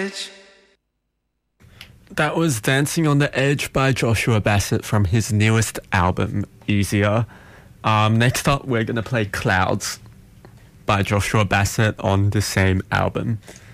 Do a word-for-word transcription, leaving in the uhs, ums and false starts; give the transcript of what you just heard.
That was Dancing on the Edge by Joshua Bassett from his newest album, Easier. Um, next up, we're going to play Clouds by Joshua Bassett on the same album.